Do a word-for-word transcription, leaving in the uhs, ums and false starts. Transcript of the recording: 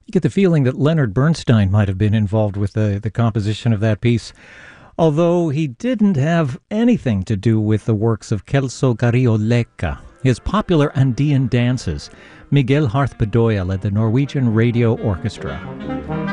You get the feeling that Leonard Bernstein might have been involved with the, the composition of that piece, although he didn't have anything to do with the works of Celso Carioleca. His popular Andean dances. Miguel Harth Bedoya led the Norwegian Radio Orchestra.